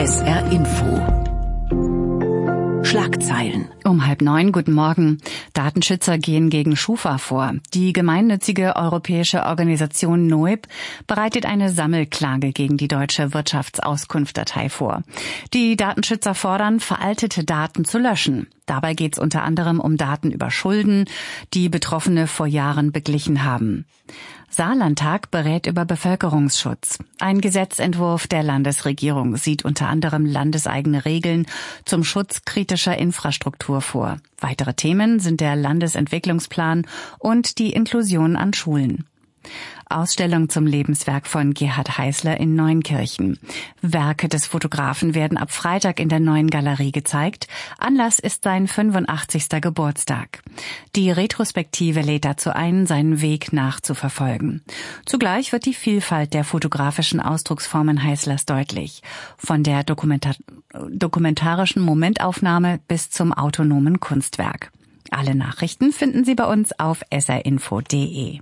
SR Info. Schlagzeilen. Um 8:30, guten Morgen. Datenschützer gehen gegen Schufa vor. Die gemeinnützige europäische Organisation NOIB bereitet eine Sammelklage gegen die deutsche Wirtschaftsauskunftsdatei vor. Die Datenschützer fordern, veraltete Daten zu löschen. Dabei geht es unter anderem um Daten über Schulden, die Betroffene vor Jahren beglichen haben. Saarlandtag berät über Bevölkerungsschutz. Ein Gesetzentwurf der Landesregierung sieht unter anderem landeseigene Regeln zum Schutz kritischer Infrastruktur vor. Weitere Themen sind der Landesentwicklungsplan und die Inklusion an Schulen. Ausstellung zum Lebenswerk von Gerhard Heißler in Neunkirchen. Werke des Fotografen werden ab Freitag in der Neuen Galerie gezeigt. Anlass ist sein 85. Geburtstag. Die Retrospektive lädt dazu ein, seinen Weg nachzuverfolgen. Zugleich wird die Vielfalt der fotografischen Ausdrucksformen Heißlers deutlich. Von der dokumentarischen Momentaufnahme bis zum autonomen Kunstwerk. Alle Nachrichten finden Sie bei uns auf srinfo.de.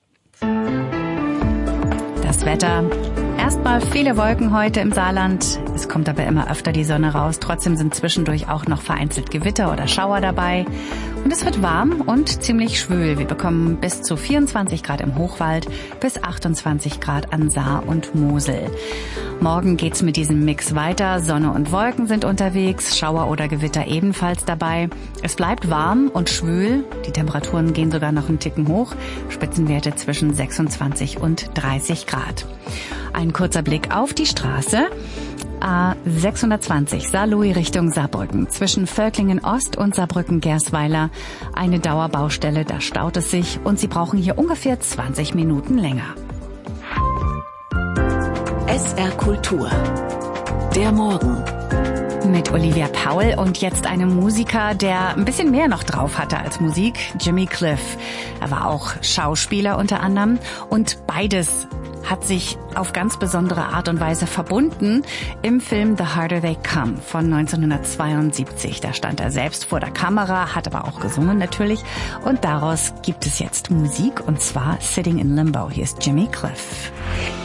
Das Wetter. Erstmal viele Wolken heute im Saarland. Es kommt aber immer öfter die Sonne raus. Trotzdem sind zwischendurch auch noch vereinzelt Gewitter oder Schauer dabei. Und es wird warm und ziemlich schwül. Wir bekommen bis zu 24 Grad im Hochwald, bis 28 Grad an Saar und Mosel. Morgen geht's mit diesem Mix weiter. Sonne und Wolken sind unterwegs, Schauer oder Gewitter ebenfalls dabei. Es bleibt warm und schwül. Die Temperaturen gehen sogar noch einen Ticken hoch. Spitzenwerte zwischen 26 und 30 Grad. Ein kurzer Blick auf die Straße. A620 Saarlouis Richtung Saarbrücken. Zwischen Völklingen Ost und Saarbrücken-Gersweiler eine Dauerbaustelle, da staut es sich und Sie brauchen hier ungefähr 20 Minuten länger. SR Kultur. Der Morgen. Mit Olivia Paul und jetzt einem Musiker, der ein bisschen mehr noch drauf hatte als Musik, Jimmy Cliff. Er war auch Schauspieler unter anderem und beides hat sich auf ganz besondere Art und Weise verbunden im Film The Harder They Come von 1972. Da stand er selbst vor der Kamera, hat aber auch gesungen natürlich und daraus gibt es jetzt Musik und zwar Sitting in Limbo. Hier ist Jimmy Cliff.